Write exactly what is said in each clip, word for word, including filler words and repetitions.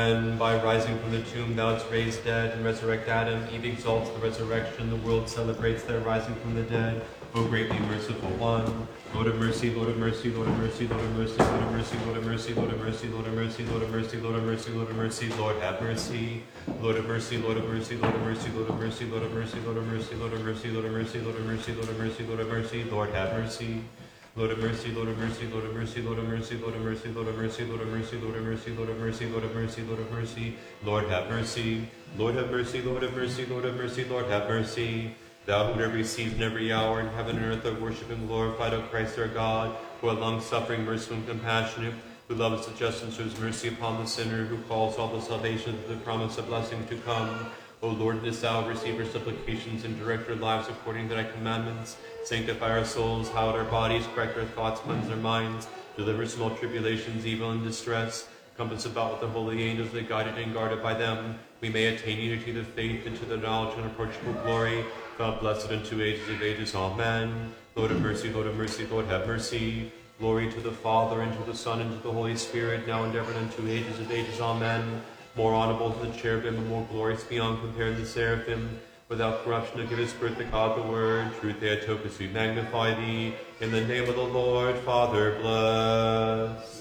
And by rising from the tomb, thou hast raised dead and resurrect Adam. Eve exalts the resurrection. The world celebrates their rising from the dead. O greatly merciful one, Lord of mercy, Lord of mercy, Lord of mercy, Lord of mercy, Lord of mercy, Lord of mercy, Lord of mercy, Lord of mercy, Lord of mercy, Lord of mercy, Lord of mercy, Lord have mercy, Lord of mercy, Lord of mercy, Lord of mercy, Lord of mercy, Lord of mercy, Lord of mercy, Lord of mercy, Lord of mercy, Lord of mercy, Lord of mercy, Lord of mercy, Lord have mercy. Lord of mercy, Lord of mercy, Lord of mercy, Lord of mercy, Lord of mercy, Lord of mercy, Lord of mercy, Lord of mercy, Lord of mercy, Lord of mercy, Lord of mercy, Lord have mercy, Lord have mercy, Lord of mercy, Lord of mercy, Lord have mercy. Thou who every season, every hour, in heaven and earth are worshipped and glorified, O Christ our God, who art long-suffering, merciful, and compassionate, who lovest the just and shows mercy upon the sinner, who calls all the salvation to the promise of blessing to come. O Lord, in this hour receive our supplications and direct our lives according to thy commandments. Sanctify our souls, hallowed our bodies, correct our thoughts, cleanse our minds, deliver us from all tribulations, evil, and distress. Compass about with the holy angels that guided and guarded by them, we may attain unity of faith and to the knowledge and unapproachable glory. God blessed unto ages of ages. Amen. Lord of mercy, Lord of mercy, Lord have mercy. Glory to the Father, and to the Son, and to the Holy Spirit, now and ever, and unto ages of ages. Amen. More honorable to the cherubim, and more glorious beyond compare the seraphim. Without corruption to give his birth to God the Word. Truth Theotokos, we magnify thee. In the name of the Lord, Father, bless.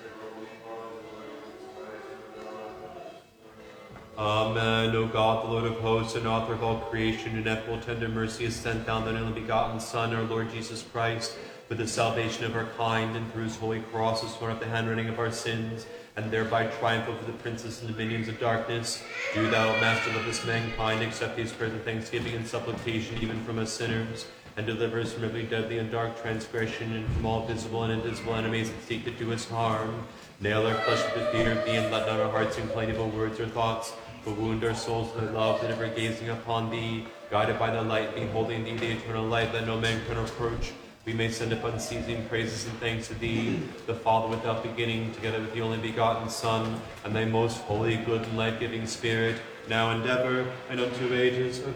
Amen. O God, the Lord of hosts and author of all creation, ineffable tender mercy, has sent down thine only begotten Son, our Lord Jesus Christ, for the salvation of our kind, and through his holy cross has torn up the handwriting of our sins, and thereby triumph over the princes and dominions of darkness. Do thou, Master of this mankind, accept these prayers of thanksgiving and supplication even from us sinners, and deliver us from every deadly and dark transgression, and from all visible and invisible enemies that seek to do us harm. Nail our flesh with the fear of thee, and let not our hearts incline evil words or thoughts, but wound our souls with love, that ever gazing upon thee, guided by the light, beholding thee, the eternal light, that no man can approach, we may send up unceasing praises and thanks to thee, the Father without beginning, together with the only begotten Son, and thy most holy, good, and life-giving Spirit, now and ever, and unto ages of